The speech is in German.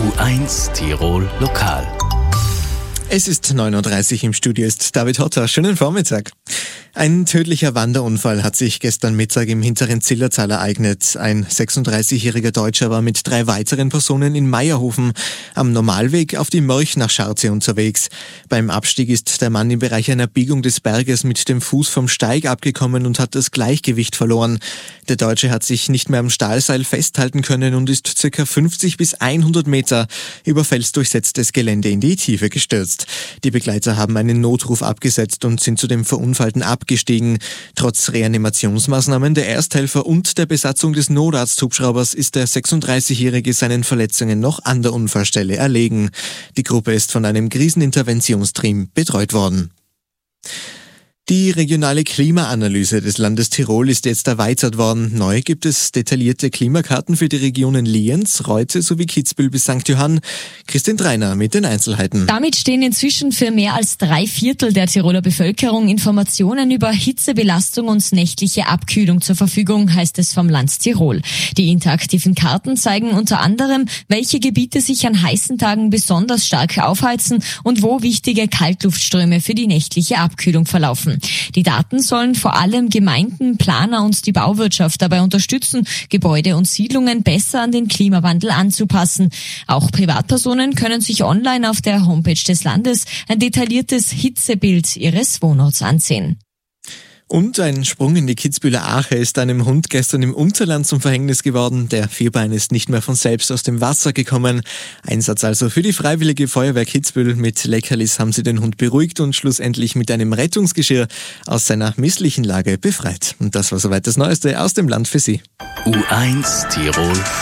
U1 Tirol Lokal. Es ist 9:30 Uhr, im Studio ist David Hotter. Schönen Vormittag. Ein tödlicher Wanderunfall hat sich gestern Mittag im hinteren Zillertal ereignet. Ein 36-jähriger Deutscher war mit 3 weiteren Personen in Meierhofen am Normalweg auf die Mörch nach Scharze unterwegs. Beim Abstieg ist der Mann im Bereich einer Biegung des Berges mit dem Fuß vom Steig abgekommen und hat das Gleichgewicht verloren. Der Deutsche hat sich nicht mehr am Stahlseil festhalten können und ist ca. 50 bis 100 Meter über felsdurchsetztes Gelände in die Tiefe gestürzt. Die Begleiter haben einen Notruf abgesetzt und sind zu dem Verunfallten abgestiegen. Trotz Reanimationsmaßnahmen der Ersthelfer und der Besatzung des Notarzthubschraubers ist der 36-Jährige seinen Verletzungen noch an der Unfallstelle erlegen. Die Gruppe ist von einem Kriseninterventionsteam betreut worden. Die regionale Klimaanalyse des Landes Tirol ist jetzt erweitert worden. Neu gibt es detaillierte Klimakarten für die Regionen Lienz, Reute sowie Kitzbühel bis St. Johann. Christine Dreiner mit den Einzelheiten. Damit stehen inzwischen für mehr als 3/4 der Tiroler Bevölkerung Informationen über Hitzebelastung und nächtliche Abkühlung zur Verfügung, heißt es vom Land Tirol. Die interaktiven Karten zeigen unter anderem, welche Gebiete sich an heißen Tagen besonders stark aufheizen und wo wichtige Kaltluftströme für die nächtliche Abkühlung verlaufen. Die Daten sollen vor allem Gemeinden, Planer und die Bauwirtschaft dabei unterstützen, Gebäude und Siedlungen besser an den Klimawandel anzupassen. Auch Privatpersonen können sich online auf der Homepage des Landes ein detailliertes Hitzebild ihres Wohnorts ansehen. Und ein Sprung in die Kitzbüheler Ache ist einem Hund gestern im Unterland zum Verhängnis geworden. Der Vierbein ist nicht mehr von selbst aus dem Wasser gekommen. Einsatz also für die Freiwillige Feuerwehr Kitzbühel. Mit Leckerlis haben sie den Hund beruhigt und schlussendlich mit einem Rettungsgeschirr aus seiner misslichen Lage befreit. Und das war soweit das Neueste aus dem Land für Sie. U1 Tirol